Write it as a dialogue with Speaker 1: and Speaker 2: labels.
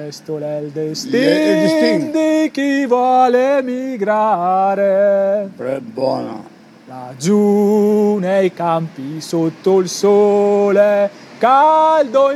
Speaker 1: Questo è il destino di chi vuole emigrare.
Speaker 2: È buono.
Speaker 1: Laggiù nei campi sotto il sole caldo